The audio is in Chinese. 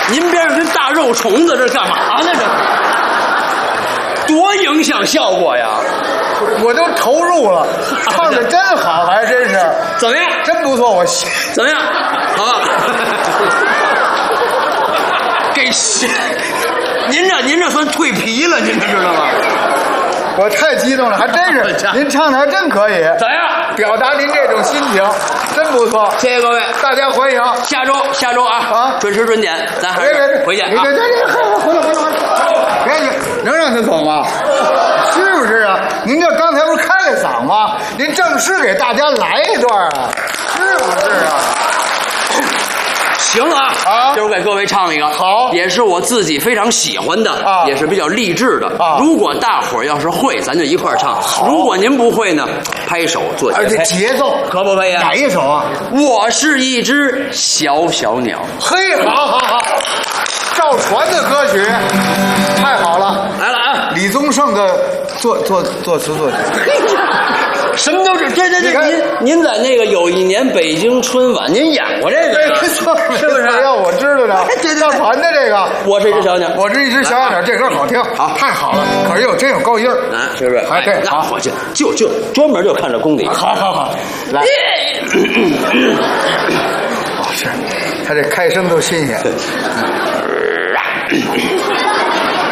您边上跟大肉虫子这干嘛呢？这多影响效果呀！ 我都投入了，唱的真好，还真是。 怎么样？ 真不错，我怎么样？好吧。给您这算蜕皮了，您这知道吗？ 我太激动了，还真是，您唱的还真可以。 怎样？ 表达您这种心情，真不错。 谢谢各位， 大家欢迎。 下周啊，准时准点，咱还是回见啊。 别，回来，别，能让他走吗？是不是啊？您这刚才不是开了嗓吗？您正式给大家来一段啊，是不是啊？ 行啊，今儿给各位唱一个， 好， 也是我自己非常喜欢的，也是比较励志的。如果大伙儿要是会，咱就一块儿唱；如果您不会呢，拍手做节拍。 而且节奏可不可以啊？ 哪一首啊？ 我是一只小小鸟。 嘿，好，赵传的歌曲，太好了， 来了啊！ 李宗盛的作词作曲。 什么都是，对，您在那个有一年北京春晚，您演过这个，是不是？ 要我知道的，赵传的这个， 我是一只小鸟， 我是一只小鸟，这歌好听，好，太好了。可是真有高音儿， 是不是？ 哎，对， 那我就专门就看这功底。 好，来。是，他这开声都新鲜。